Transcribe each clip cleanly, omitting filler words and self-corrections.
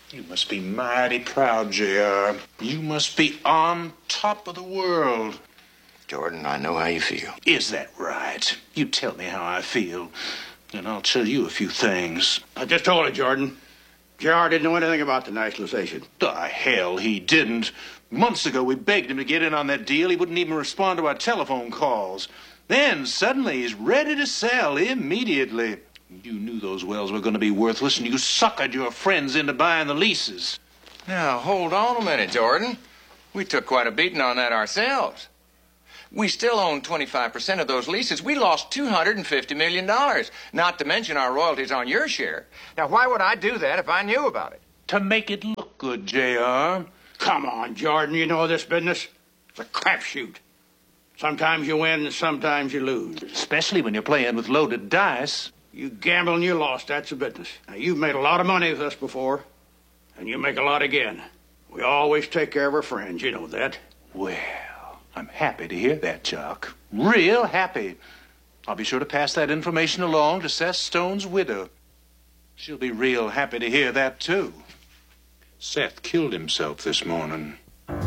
You must be mighty proud, J.R. You must be on top of the world. Jordan, I know how you feel. Is that right? You tell me how I feel, and I'll tell you a few things. I just told you, Jordan. J.R. didn't know anything about the nationalization. The hell he didn't. Months ago, we begged him to get in on that deal. He wouldn't even respond to our telephone calls. Then, suddenly, he's ready to sell immediately. You knew those wells were going to be worthless, and you suckered your friends into buying the leases. Now, hold on a minute, Jordan. We took quite a beating on that ourselves. We still own 25% of those leases. We lost $250 million, not to mention our royalties on your share. Now, why would I do that if I knew about it? To make it look good, J.R. Come on, Jordan. You know this business. It's a crapshoot. Sometimes you win and sometimes you lose. Especially when you're playing with loaded dice. You gamble and you lost. That's the business. Now, you've made a lot of money with us before, and you make a lot again. We always take care of our friends. You know that. Well, I'm happy to hear that, Jock. Real happy. I'll be sure to pass that information along to Seth Stone's widow. She'll be real happy to hear that, too. Seth killed himself this morning.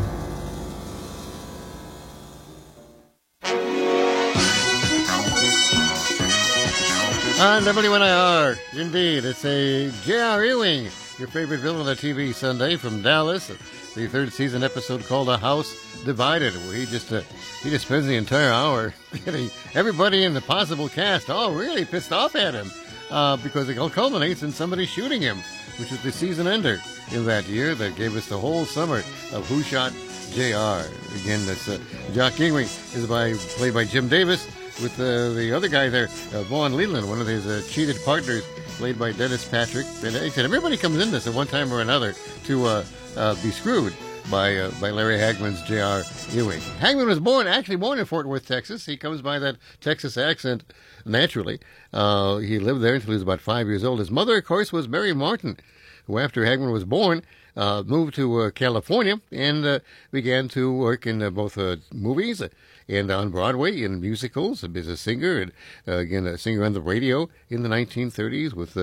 On WNIR, indeed, it's a J.R. Ewing, your favorite villain on TV Sunday from Dallas. The third season episode called A House Divided, where he just spends the entire hour getting everybody in the possible cast all really pissed off at him because it all culminates in somebody shooting him, which was the season ender in that year that gave us the whole summer of Who Shot J.R. Again, that's Jock Ewing is played by Jim Davis, with the other guy there, Vaughn Leland, one of his cheated partners, played by Dennis Patrick. And he said everybody comes in this at one time or another to be screwed by Larry Hagman's J.R. Ewing. Hagman was actually born in Fort Worth, Texas. He comes by that Texas accent naturally. He lived there until he was about 5 years old. His mother, of course, was Mary Martin, who after Hagman was born, moved to California and began to work in both movies and on Broadway in musicals as a singer, and again a singer on the radio in the 1930s with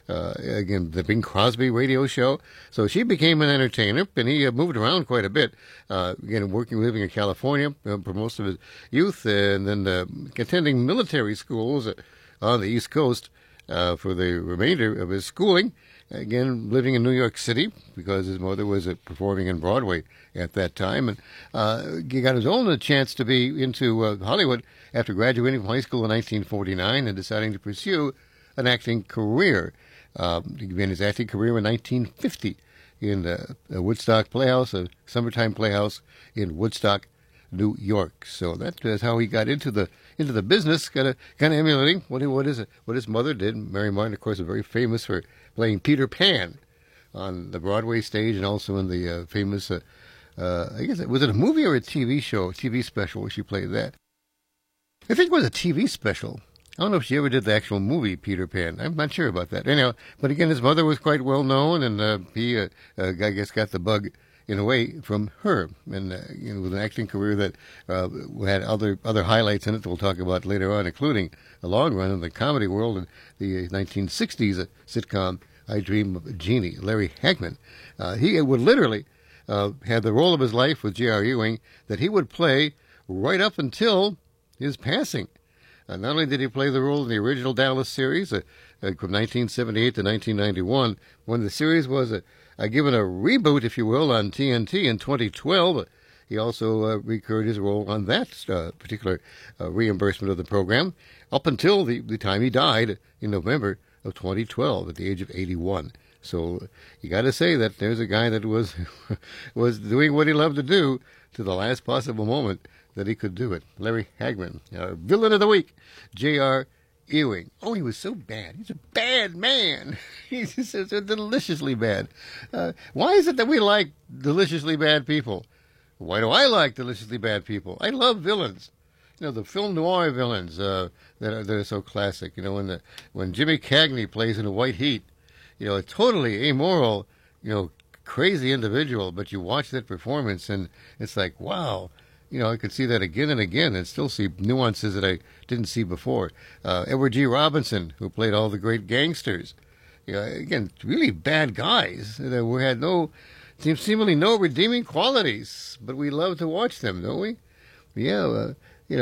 again the Bing Crosby radio show. So she became an entertainer, and he moved around quite a bit. Again, living in California for most of his youth, and then attending military schools on the East Coast for the remainder of his schooling. Again, living in New York City because his mother was performing in Broadway at that time. And he got his own chance to be into Hollywood after graduating from high school in 1949 and deciding to pursue an acting career. He began his acting career in 1950 in the Woodstock Playhouse, a summertime playhouse in Woodstock, New York. So that is how he got into the business, kind of emulating what his mother did. Mary Martin, of course, is very famous for playing Peter Pan on the Broadway stage and also in the famous, I guess, was it a movie or a TV show, TV special where she played that? I think it was a TV special. I don't know if she ever did the actual movie Peter Pan. I'm not sure about that. Anyhow, but again, his mother was quite well known, and he, I guess, got the bug in a way from her, and with an acting career that had other highlights in it that we'll talk about later on, including a long run in the comedy world in the 1960s sitcom I Dream of Jeannie. Larry Hagman, he would literally had the role of his life with J.R. Ewing that he would play right up until his passing. Not only did he play the role in the original Dallas series from 1978 to 1991, when the series was given a reboot, if you will, on TNT in 2012, he also recurred his role on that particular reimbursement of the program up until the time he died in November of 2012 at the age of 81. So you got to say that there's a guy that was doing what he loved to do to the last possible moment that he could do it. Larry Hagman, villain of the week, J.R. Ewing. Oh, he was so bad. He's a bad man. He's so deliciously bad. Why is it that we like deliciously bad people? Why do I like deliciously bad people? I love villains. The film noir villains that are so classic. When Jimmy Cagney plays in White Heat, a totally amoral, crazy individual, but you watch that performance and it's like, wow. I could see that again and again and still see nuances that I didn't see before. Edward G. Robinson, who played all the great gangsters again, really bad guys that had seemingly no redeeming qualities, but we love to watch them, don't we? Yeah,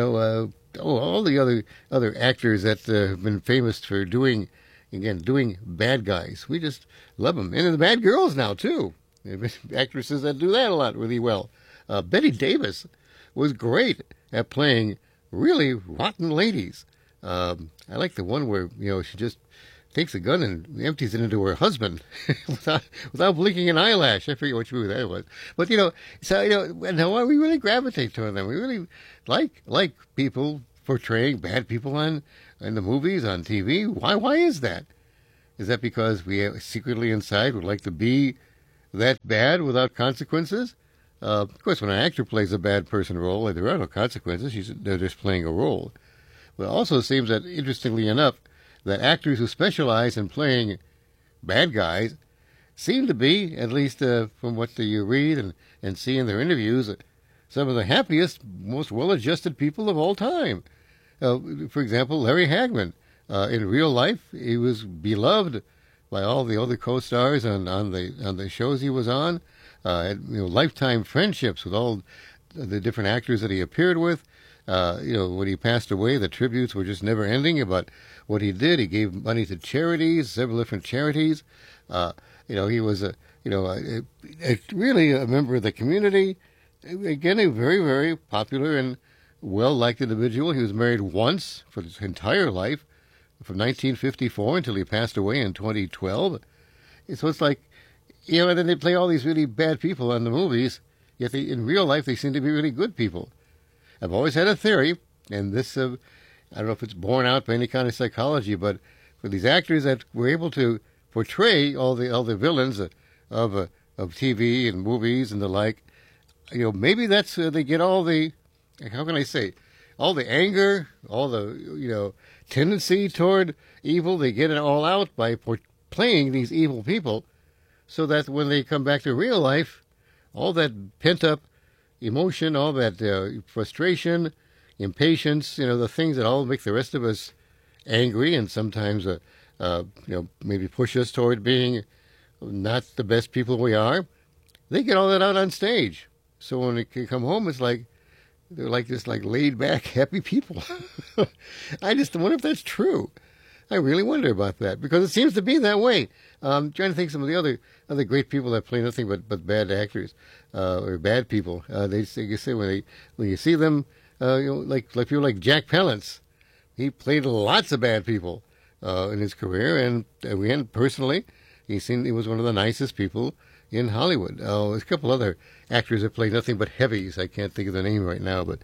all the other actors that have been famous for doing bad guys. We just love them. And the bad girls now, too. Actresses that do that a lot really well. Betty Davis was great at playing really rotten ladies. I like the one where, she just takes a gun and empties it into her husband without blinking an eyelash. I forget which movie that was. But, and now we really gravitate toward them. We really like people portraying bad people in the movies, on TV. Why is that? Is that because we secretly inside would like to be that bad without consequences? Of course, when an actor plays a bad person role, there are no consequences. They're just playing a role. But it also seems that, interestingly enough, that actors who specialize in playing bad guys seem to be, at least from what you read and see in their interviews, some of the happiest, most well-adjusted people of all time. For example, Larry Hagman. In real life, he was beloved by all the other co-stars on the shows he was on. Had lifetime friendships with all the different actors that he appeared with. When he passed away, the tributes were just never ending about what he did. He gave money to charities, several different charities. He was really a member of the community. Again, a very, very popular and well-liked individual. He was married once for his entire life, from 1954 until he passed away in 2012. So it's like, and then they play all these really bad people on the movies, yet in real life they seem to be really good people. I've always had a theory, and this, I don't know if it's borne out by any kind of psychology, but for these actors that were able to portray all the villains of TV and movies and the like, maybe that's they get all the, how can I say, all the anger, all the tendency toward evil. They get it all out by playing these evil people, so that when they come back to real life, all that pent up emotion, all that frustration, impatience, the things that all make the rest of us angry and sometimes, maybe push us toward being not the best people we are, they get all that out on stage. So when they come home, it's like they're like this laid back, happy people. I just wonder if that's true. I really wonder about that, because it seems to be that way. I'm trying to think of some of the other great people that play nothing but bad actors or bad people. They say when you see them, like people like Jack Palance, he played lots of bad people in his career, and personally, he was one of the nicest people in Hollywood. There's a couple other actors that play nothing but heavies. I can't think of the name right now, but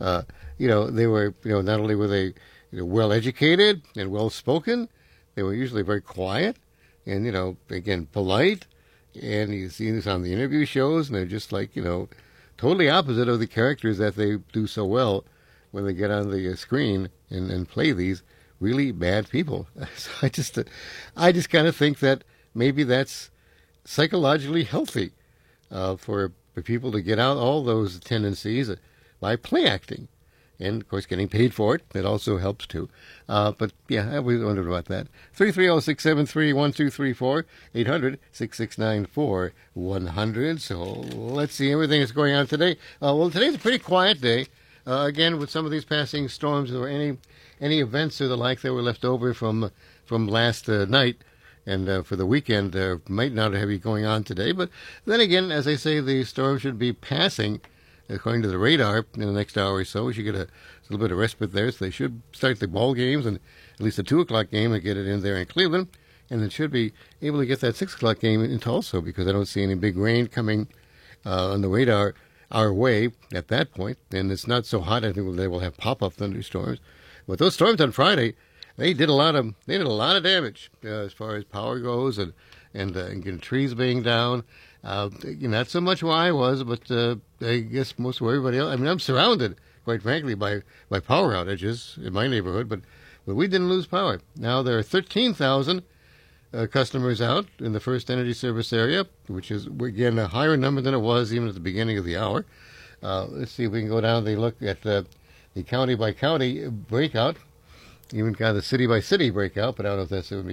they were not only were they well educated and well spoken, they were usually very quiet and again polite. And you see this on the interview shows, and they're just totally opposite of the characters that they do so well when they get on the screen and play these really bad people. So I just kind of think that maybe that's psychologically healthy for people to get out all those tendencies by play acting. And, of course, getting paid for it, it also helps, too. But, yeah, I always wondered about that. 330-673-1234, 800-6694-100. So let's see everything that's going on today. Today's a pretty quiet day. Again, with some of these passing storms, there were any events or the like that were left over from last night. And for the weekend, might not have it going on today. But then again, as I say, the storm should be passing, according to the radar, in the next hour or so. We should get a little bit of respite there. So they should start the ball games, and at least the 2 o'clock game, and get it in there in Cleveland. And it should be able to get that 6 o'clock game in Tulsa, because I don't see any big rain coming on the radar our way at that point. And it's not so hot, I think they will have pop-up thunderstorms. But those storms on Friday, they did a lot of damage as far as power goes, and trees being down. Not so much where I was, but I guess most of everybody else. I mean, I'm surrounded, quite frankly, by power outages in my neighborhood, but we didn't lose power. Now there are 13,000 customers out in the First Energy Service area, which is, again, a higher number than it was even at the beginning of the hour. Let's see if we can go down and look at the county-by-county breakout, even kind of the city-by-city breakout, but I don't know if that's going to be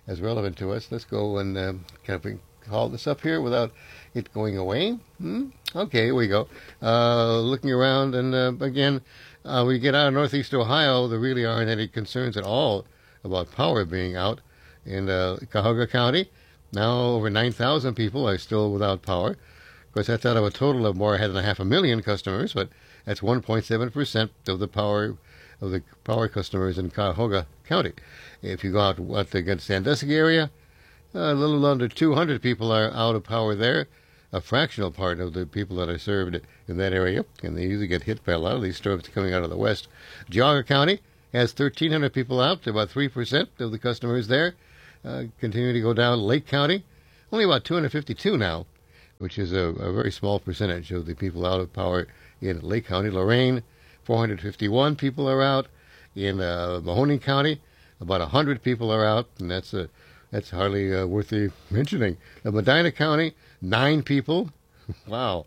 as relevant to us. Let's go and kind of call this up here without it going away. Okay, here we go. Looking around, and again, we get out of Northeast Ohio, there really aren't any concerns at all about power being out in Cuyahoga County. Now over 9,000 people are still without power. Of course, that's out of a total of more than 500,000 customers, but that's 1.7% of the power customers in Cuyahoga County. If you go out against Sandusky area, a little under 200 people are out of power there, a fractional part of the people that are served in that area, and they usually get hit by a lot of these storms coming out of the west. Geauga County has 1,300 people out, about 3% of the customers there. Continuing to go down. Lake County, only about 252 now, which is a very small percentage of the people out of power in Lake County. Lorain, 451 people are out. In Mahoning County, about 100 people are out, and that's hardly worth the mentioning. Medina County, 9 people. Wow.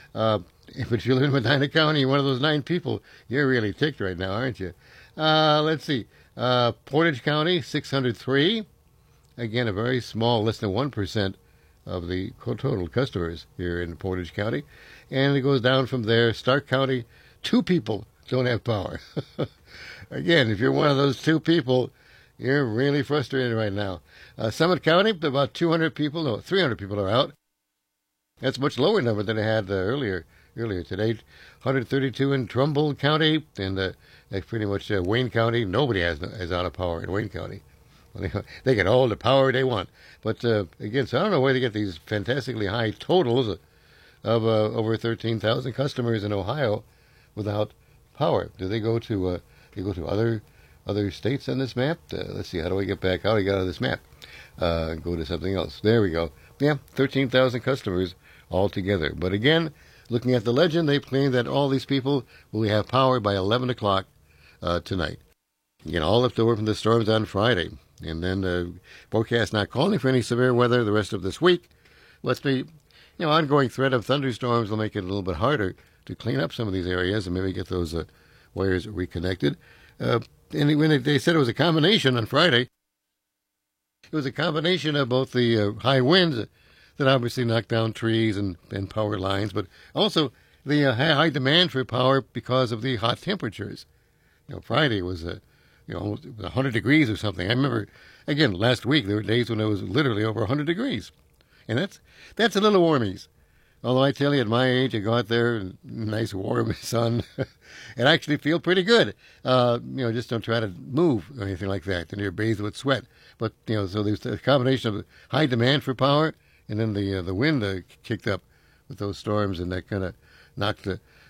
If you live in Medina County, you're one of those 9 people. You're really ticked right now, aren't you? Let's see. Portage County, 603. Again, a very small, less than 1% of the total customers here in Portage County. And it goes down from there. Stark County, 2 people don't have power. Again, if you're one of those 2 people, you're really frustrated right now. Summit County, about 300 people are out. That's a much lower number than I had earlier today. 132 in Trumbull County, and pretty much Wayne County. Nobody is out of power in Wayne County. They get all the power they want. But again, so I don't know where they get these fantastically high totals of over 13,000 customers in Ohio without power. Do they go to other states on this map? Let's see. How do I get back? How do I get out of this map? Go to something else. There we go. Yeah, 13,000 customers altogether. But again, looking at the legend, they claim that all these people will have power by 11 o'clock tonight. Again, all left over from the storms on Friday. And then the forecast not calling for any severe weather the rest of this week. Let's be, ongoing threat of thunderstorms will make it a little bit harder to clean up some of these areas and maybe get those wires reconnected. And when they said it was a combination on Friday, it was a combination of both the high winds that obviously knocked down trees and power lines, but also the high demand for power because of the hot temperatures. Friday was almost 100 degrees or something. I remember, again, last week there were days when it was literally over 100 degrees. And that's a little warmies. Although I tell you, at my age, I go out there in nice warm sun and actually feel pretty good. Just don't try to move or anything like that, and you're bathed with sweat. But, so there's a combination of high demand for power, and then the wind kicked up with those storms, and that kind of knocked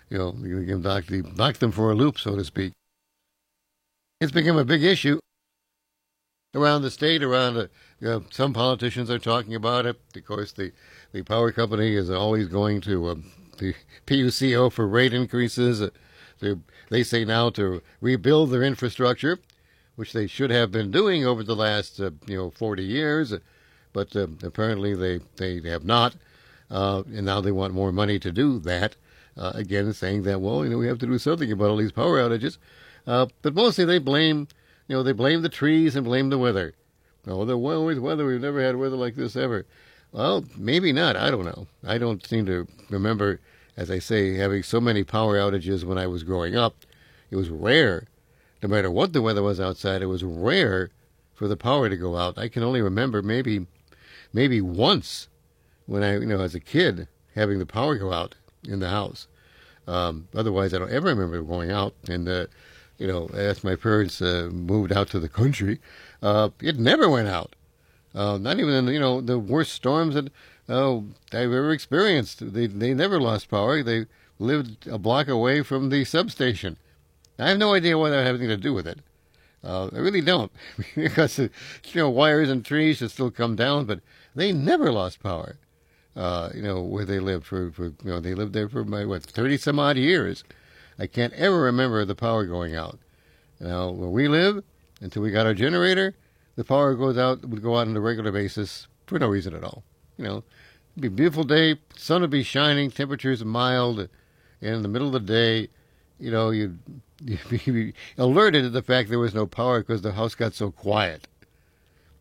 them for a loop, so to speak. It's become a big issue around the state. Some politicians are talking about it. Of course, the power company is always going to the PUCO for rate increases. They say now to rebuild their infrastructure, which they should have been doing over the last 40 years, but apparently they have not, and now they want more money to do that. Again, saying that we have to do something about all these power outages. But mostly they blame the trees and blame the weather. The weather, we've never had weather like this ever. Well, maybe not. I don't know. I don't seem to remember, as I say, having so many power outages when I was growing up. It was rare. No matter what the weather was outside, it was rare for the power to go out. I can only remember maybe once when I, as a kid, having the power go out in the house. Otherwise, I don't ever remember going out. And as my parents moved out to the country, it never went out. Not even in the worst storms that I've ever experienced. They never lost power. They lived a block away from the substation. I have no idea what that had anything to do with it. I really don't, because wires and trees should still come down, but they never lost power. Where they lived they lived there for 30 some odd years. I can't ever remember the power going out. Now, where we live, until we got our generator, the power would go out on a regular basis for no reason at all. It'd be a beautiful day, sun would be shining, temperatures mild, and in the middle of the day, you'd be alerted to the fact there was no power because the house got so quiet.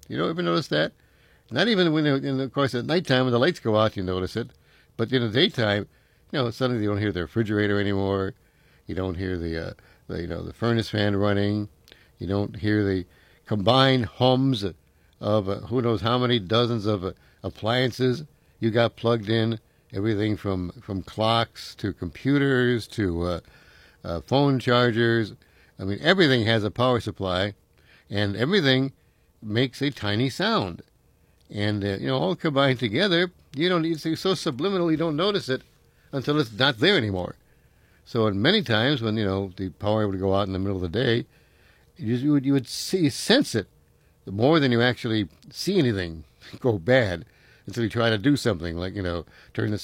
You don't ever notice that? Not even when, of course, at nighttime when the lights go out, you notice it. But in the daytime, suddenly you don't hear the refrigerator anymore. You don't hear the furnace fan running. You don't hear the combined hums of who knows how many dozens of appliances you got plugged in. Everything from clocks to computers to phone chargers. I mean, everything has a power supply, and everything makes a tiny sound. And, all combined together, it's so subliminal you don't notice it until it's not there anymore. So many times when, the power would go out in the middle of the day, you would sense it more than you actually see anything go bad until you try to do something like, turn the